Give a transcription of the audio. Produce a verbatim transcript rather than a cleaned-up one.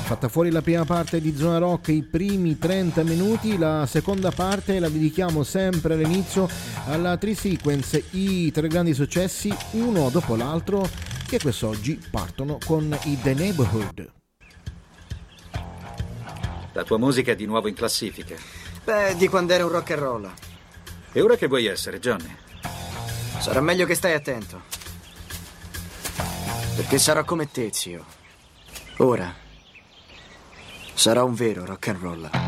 Fatta fuori la prima parte di Zona Rock, i primi trenta minuti, la seconda parte la dedichiamo sempre all'inizio alla Tri-Sequence, i tre grandi successi uno dopo l'altro che quest'oggi partono con i The Neighborhood. La tua musica è di nuovo in classifica. Beh, di quando era un rock and roll. E ora che vuoi essere, Johnny? Sarà meglio che stai attento. Perché sarò come te, zio. Ora sarò un vero rock and roll.